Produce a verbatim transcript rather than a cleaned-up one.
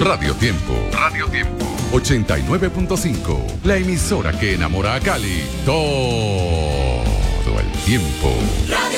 Radio Tiempo. Radio Tiempo. ochenta y nueve punto cinco. La emisora que enamora a Cali todo el tiempo.